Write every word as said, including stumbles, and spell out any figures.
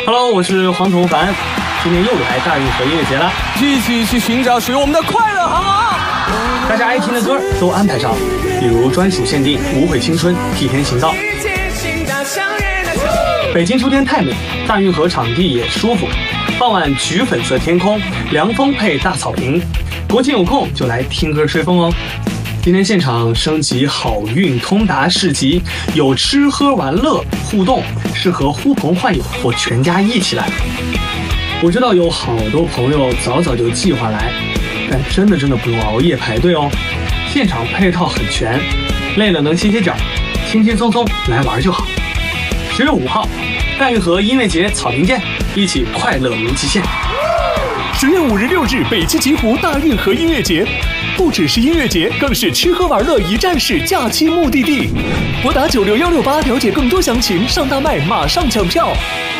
Hello， 我是黄同凡，今天又来大运河音乐节了， 一起去寻找属于我们的快乐，好不好？ 大家爱听的歌都安排上，比如专属限定《无悔青春》、替天行道。北京秋天太美，大运河场地也舒服，傍晚橘粉色天空，凉风配大草坪，国庆有空就来听歌吹风哦。今天现场升级好运通达市集，有吃喝玩乐互动，适合呼朋唤友或全家一起来。我知道有好多朋友早早就计划来，但真的真的不用熬夜排队哦。现场配套很全，累了能歇歇脚，轻轻松松来玩就好。十月五号，大运河音乐节草坪见，一起快乐无极限。 十月五日六日，北京极湖大运河音乐节。不只是音乐节，更是吃喝玩乐一站式假期目的地。拨打九六幺六八了解更多详情，上大麦马上抢票。